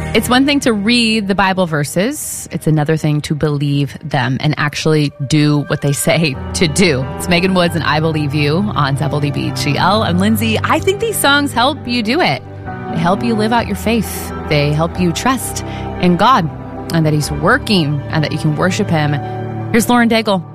It's one thing to read the Bible verses. It's another thing to believe them and actually do what they say to do. It's Megan Woods and I Believe You on WBGL. I'm Lindsay. I think these songs help you do it. They help you live out your faith. They help you trust in God and that He's working and that you can worship Him. Here's Lauren Daigle.